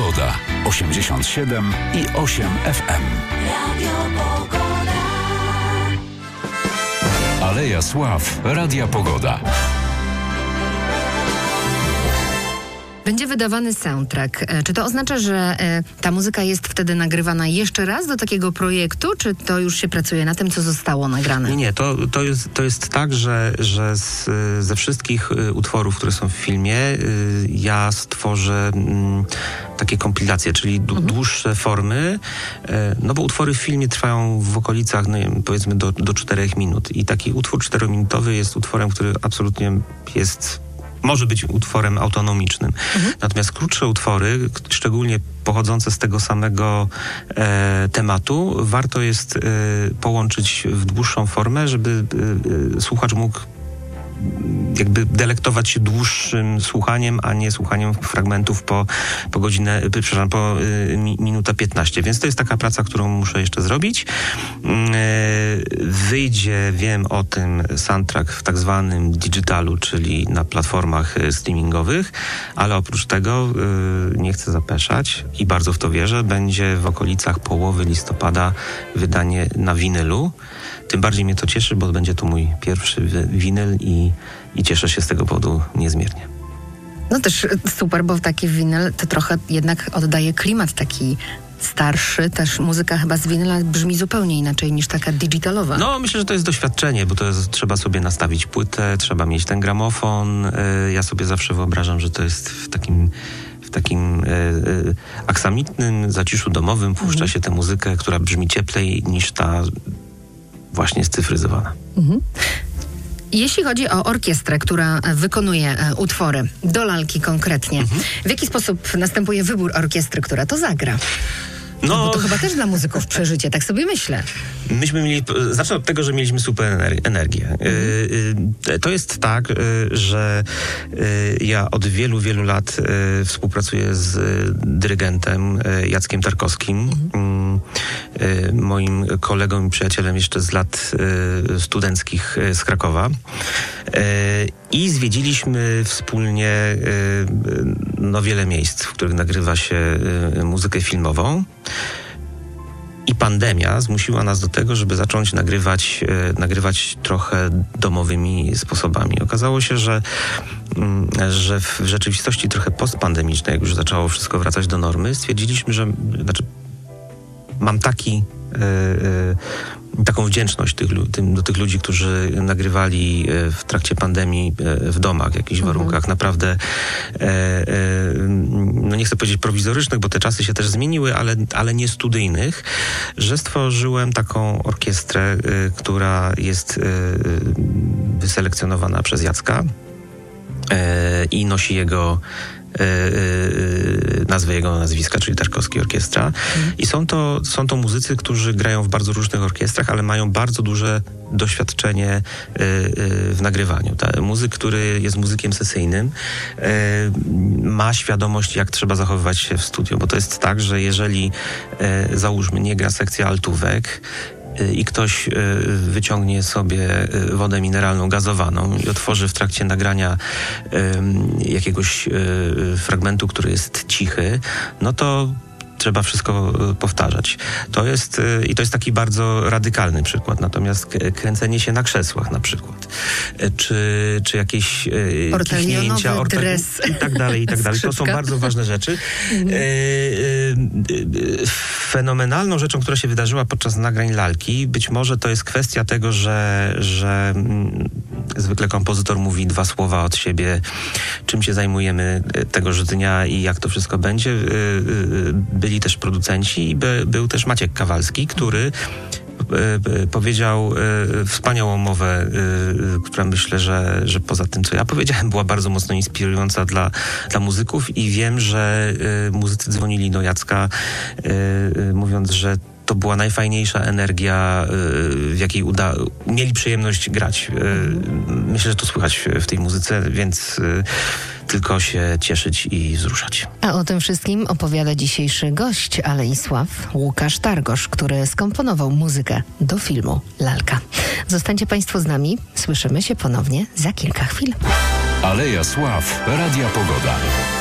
Pogoda. 87 i 8 FM. Radio Pogoda. Aleja Sław. Radia Pogoda. Będzie wydawany soundtrack. Czy to oznacza, że ta muzyka jest wtedy nagrywana jeszcze raz do takiego projektu, czy to już się pracuje na tym, co zostało nagrane? Nie, to jest tak, że ze wszystkich utworów, które są w filmie, ja stworzę takie kompilacje, czyli dłuższe formy, no bo utwory w filmie trwają w okolicach, no, powiedzmy do 4 minut i taki utwór 4-minutowy jest utworem, który absolutnie może być utworem autonomicznym. Natomiast krótsze utwory, szczególnie pochodzące z tego samego tematu, warto jest połączyć w dłuższą formę, żeby słuchacz mógł jakby delektować się dłuższym słuchaniem, a nie słuchaniem fragmentów po minutę 15. Więc to jest taka praca, którą muszę jeszcze zrobić. Wyjdzie, wiem o tym, soundtrack w tak zwanym digitalu, czyli na platformach streamingowych, ale oprócz tego nie chcę zapeszać i bardzo w to wierzę, będzie w okolicach połowy listopada wydanie na winylu. Tym bardziej mnie to cieszy, bo będzie to mój pierwszy winyl i cieszę się z tego powodu niezmiernie. No też super, bo taki winyl to trochę jednak oddaje klimat taki starszy. Też muzyka chyba z winyla brzmi zupełnie inaczej niż taka digitalowa. No, myślę, że to jest doświadczenie, bo trzeba sobie nastawić płytę, trzeba mieć ten gramofon. Ja sobie zawsze wyobrażam, że to jest w takim aksamitnym zaciszu domowym puszcza się tę muzykę, która brzmi cieplej niż ta właśnie scyfryzowana. Jeśli chodzi o orkiestrę, która wykonuje utwory, do lalki konkretnie, w jaki sposób następuje wybór orkiestry, która to zagra? No bo to chyba też dla muzyków przeżycie, tak sobie myślę. Myśmy mieli, zacznę od tego, że mieliśmy super energię. To jest tak, że ja od wielu, wielu lat współpracuję z dyrygentem Jackiem Tarkowskim, moim kolegą i przyjacielem jeszcze z lat studenckich z Krakowa. I zwiedziliśmy wspólnie wiele miejsc, w których nagrywa się muzykę filmową. I pandemia zmusiła nas do tego, żeby zacząć nagrywać trochę domowymi sposobami. Okazało się, że w rzeczywistości trochę postpandemicznej, jak już zaczęło wszystko wracać do normy, stwierdziliśmy, że mam taką wdzięczność do tych ludzi, którzy nagrywali w trakcie pandemii w domach, w jakichś warunkach naprawdę, nie chcę powiedzieć prowizorycznych, bo te czasy się też zmieniły, ale nie studyjnych, że stworzyłem taką orkiestrę, która jest wyselekcjonowana przez Jacka i nosi nazwę jego nazwiska, czyli Tarkowski Orkiestra. I są to muzycy, którzy grają w bardzo różnych orkiestrach, ale mają bardzo duże doświadczenie w nagrywaniu. Muzyk, który jest muzykiem sesyjnym, ma świadomość, jak trzeba zachowywać się w studio, bo to jest tak, że jeżeli załóżmy nie gra sekcja altówek i ktoś wyciągnie sobie wodę mineralną gazowaną i otworzy w trakcie nagrania jakiegoś fragmentu, który jest cichy, no to trzeba wszystko powtarzać. To jest taki bardzo radykalny przykład. Natomiast kręcenie się na krzesłach na przykład. Czy jakieś kichnięcia, dres. I tak dalej. To są bardzo ważne rzeczy. Fenomenalną rzeczą, która się wydarzyła podczas nagrań lalki, być może to jest kwestia tego, że zwykle kompozytor mówi 2 słowa od siebie, czym się zajmujemy tegoż dnia i jak to wszystko będzie. Byli też producenci i był też Maciek Kawalski, który powiedział wspaniałą mowę, która myślę, że poza tym, co ja powiedziałem, była bardzo mocno inspirująca dla muzyków i wiem, że muzycy dzwonili do Jacka, mówiąc, że to była najfajniejsza energia, w jakiej mieli przyjemność grać. Myślę, że to słychać w tej muzyce, więc tylko się cieszyć i wzruszać. A o tym wszystkim opowiada dzisiejszy gość Alei Sław, Łukasz Targosz, który skomponował muzykę do filmu Lalka. Zostańcie Państwo z nami, słyszymy się ponownie za kilka chwil. Aleja Sław, Radia Pogoda.